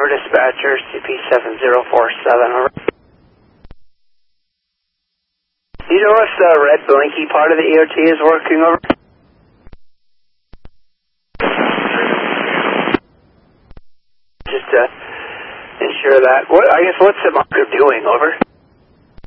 For dispatcher, CP7047, over. Do you know if the red blinky part of the EOT is working, over? Just to ensure that. I guess what's the marker doing, over?